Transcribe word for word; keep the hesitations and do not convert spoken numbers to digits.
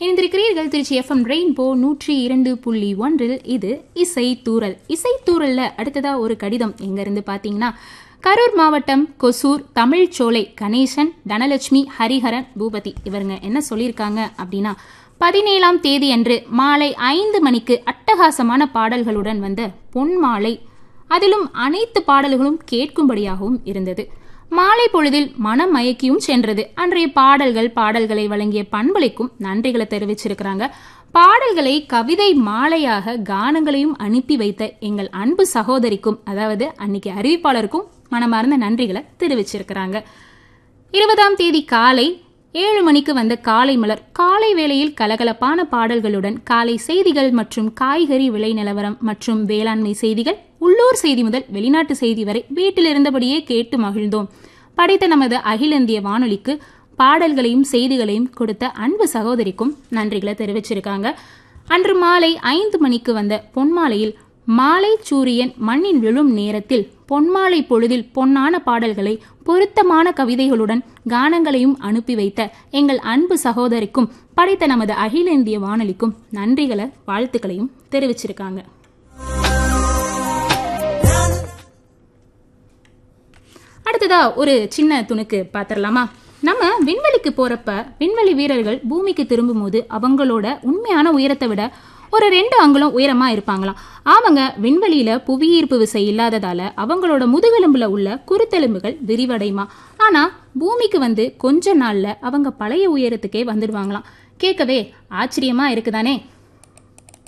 இணைந்திருக்கிறீர்கள் Trichy FM rainbow நூற்றி இரண்டு புள்ளி ஒன்றில். இது இசை தூரல். இசை தூரல்ல அடுத்ததா ஒரு கடிதம் எங்க இருந்து பாத்தீங்கன்னா, கரூர் மாவட்டம் கொசூர் தமிழ்ச்சோலை கணேசன், தனலட்சுமி, ஹரிஹரன், பூபதி இவருங்க என்ன சொல்லியிருக்காங்க அப்படின்னா, பதினேழாம் தேதி அன்று மாலை ஐந்து மணிக்கு அட்டகாசமான பாடல்களுடன் வந்த பொன்மாலை, அதிலும் அனைத்து பாடல்களும் கேட்கும்படியாகவும் இருந்தது. மாலை பொழுதில் மனம் மயக்கியும் சென்றது. அன்றைய பாடல்கள் பாடல்களை வழங்கிய பண்பலைக்கும் நன்றிகளை தெரிவிச்சிருக்கிறாங்க. பாடல்களை கவிதை மாலையாக கானங்களையும் அனுப்பி வைத்த எங்கள் அன்பு சகோதரிக்கும், அதாவது அன்னைக்கு அறிவிப்பாளருக்கும் மனமார்ந்த நன்றிகளை தெரிவிச்சிருக்கிறாங்க. இருபதாம் தேதி காலை ஏழு மணிக்கு வந்த காலை மலர், காலை வேளையில் கலகலப்பான பாடல்களுடன் காலை செய்திகள் மற்றும் காய்கறி விலை நிலவரம் மற்றும் வேளாண்மை செய்திகள், உள்ளூர் செய்தி முதல் வெளிநாட்டு செய்தி வரை வீட்டில் இருந்தபடியே கேட்டு மகிழ்ந்தோம். படைத்த நமது அகில இந்திய வானொலிக்கு பாடல்களையும் செய்திகளையும் கொடுத்த அன்பு சகோதரிக்கும் நன்றிகளை தெரிவிச்சிருக்காங்க. அன்று மாலை ஐந்து மணிக்கு வந்த பொன்மாலையில் மாலை சூரியன் மண்ணின் விழும் நேரத்தில் பொன்மாலை பொழுதில் பொன்னான பாடல்களை பொருத்தமான கவிதைகளுடன் கானங்களையும் அனுப்பி வைத்த எங்கள் அன்பு சகோதரிக்கும் படைத்த நமது அகில இந்திய வானொலிக்கும் நன்றிகளை வாழ்த்துக்களையும் தெரிவிச்சிருக்காங்க. அடுத்ததா ஒரு சின்ன துணுக்கு பாத்திரலாமா? நம்ம விண்வெளிக்கு போறப்ப விண்வெளி வீரர்கள் பூமிக்கு திரும்பும் போது அவங்களோட உண்மையான உயரத்தை விட ஒரு ரெண்டு அங்குலம் உயரமா இருப்பாங்களாம். அவங்க விண்வெளியில புவியீர்ப்பு விசை இல்லாததால அவங்களோட முதுகெலும்புல உள்ள குருத்தெலும்புகள் விரிவடையுமா. ஆனா பூமிக்கு வந்து கொஞ்ச நாள்ல அவங்க பழைய உயரத்துக்கே வந்துடுவாங்களாம். கேட்கவே ஆச்சரியமா இருக்குதானே?